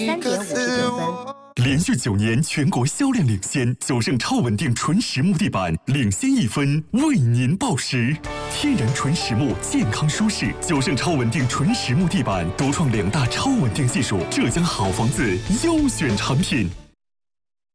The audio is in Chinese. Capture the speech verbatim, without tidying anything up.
三点五十九分。 连续九年全国销量领先，九盛超稳定纯实木地板领先一分，为您报时。天然纯实木，健康舒适。九盛超稳定纯实木地板独创两大超稳定技术，浙江好房子优选产品。